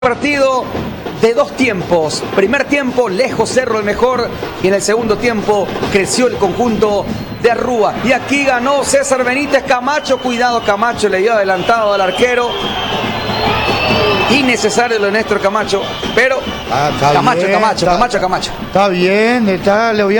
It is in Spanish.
Partido de dos tiempos. Primer tiempo, lejos Cerro el mejor, y en el segundo tiempo creció el conjunto de Arrúa. Y aquí ganó César Benítez. Camacho, cuidado, Camacho le dio adelantado al arquero. Innecesario lo de Néstor Camacho, pero Camacho. Camacho. Está bien, le voy